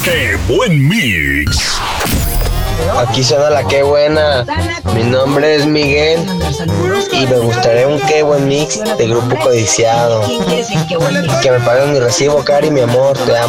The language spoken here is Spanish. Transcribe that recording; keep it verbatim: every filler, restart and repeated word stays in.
¡Qué buen mix! Aquí suena la Qué Buena. Mi nombre es Miguel y me gustaría un Qué Buen Mix de Grupo Codiciado. Y que me paguen mi recibo, Cari, mi amor, te amo.